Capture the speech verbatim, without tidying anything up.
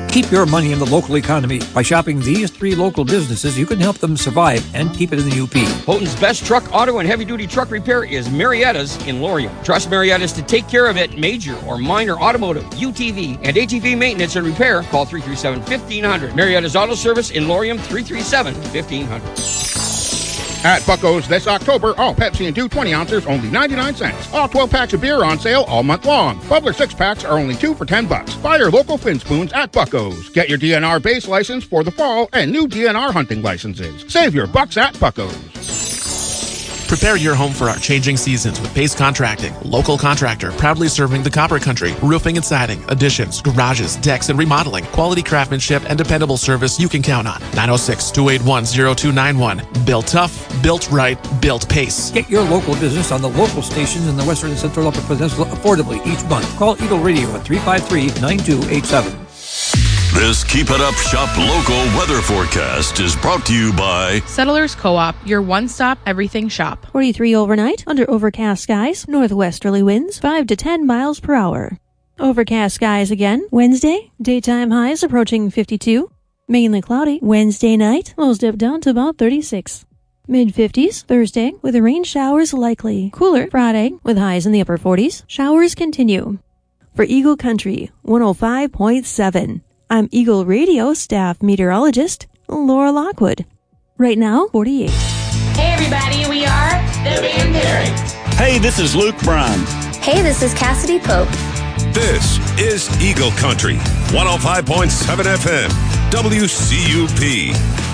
Keep your money in the local economy. By shopping these three local businesses, you can help them survive and keep it in the U P. Houghton's best truck, auto, and heavy-duty truck repair is Marietta's in Laurium. Trust Marietta's to take care of it. Major or minor automotive, U T V, and A T V maintenance and repair. Call three three seven, fifteen hundred. Marietta's Auto Service in Laurium, three three seven, fifteen hundred. At Bucko's this October, all Pepsi and two twenty ounces, only ninety-nine cents. All twelve packs of beer on sale all month long. Bubbler six packs are only two for ten bucks. Buy your local Fin Spoons at Bucko's. Get your D N R base license for the fall and new D N R hunting licenses. Save your bucks at Bucko's. Prepare your home for our changing seasons with Pace Contracting, local contractor proudly serving the Copper Country. Roofing and siding, additions, garages, decks, and remodeling. Quality craftsmanship and dependable service you can count on. nine oh six, two eight one, oh two nine one. Built tough, built right, built Pace. Get your local business on the local stations in the Western and Central Upper Peninsula affordably each month. Call Eagle Radio at three five three, nine two eight seven. This Keep It Up Shop Local weather forecast is brought to you by Settlers Co-op, your one-stop everything shop. forty-three overnight, under overcast skies, northwesterly winds, five to ten miles per hour. Overcast skies again, Wednesday, daytime highs approaching fifty-two. Mainly cloudy, Wednesday night, lows dip down to about thirty-six. mid-fifties, Thursday, with rain showers likely. Cooler, Friday, with highs in the upper forties. Showers continue. For Eagle Country, one oh five point seven. I'm Eagle Radio staff meteorologist, Laura Lockwood. Right now, forty-eight. Hey everybody, we are the Van Terry. Hey, this is Luke Bryan. Hey, this is Cassidy Pope. This is Eagle Country, one oh five point seven F M, W C U P.